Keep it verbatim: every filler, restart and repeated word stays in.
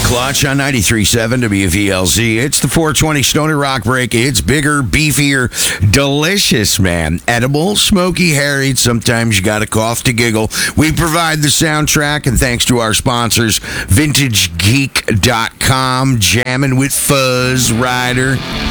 Clutch on ninety-three point seven W V L Z. It's the four twenty Stoner Rock Break. It's bigger, beefier, delicious, man. Edible, smoky, harried. Sometimes you got to cough to giggle. We provide the soundtrack, and thanks to our sponsors, vintage geek dot com, Jammin' with Fuzz Rider.